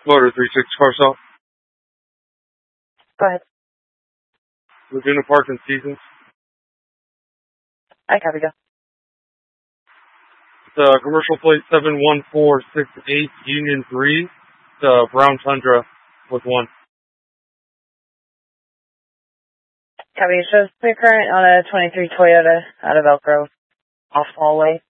Motor 36 car stop. Go ahead. Laguna Park and Seasons. I copy, go. It's commercial plate 71468 Union 3. It's brown Tundra with 1. Copy, it shows clear current on a 23 Toyota out of Elk Grove, off hallway.